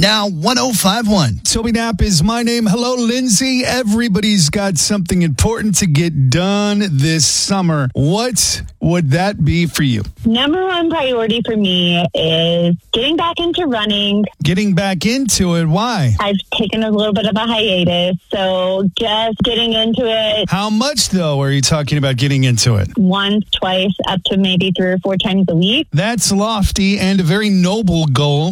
Now 105.1. Toby Knapp is my name. Hello, Lindsay. Everybody's got something important to get done this summer. What would that be for you? Number one priority for me is getting back into running. Getting back into it. Why? I've taken a little bit of a hiatus, so just getting into it How much, though, are you talking about getting into it? once, twice, up to maybe 3 or 4 times a week. That's lofty and a very noble goal.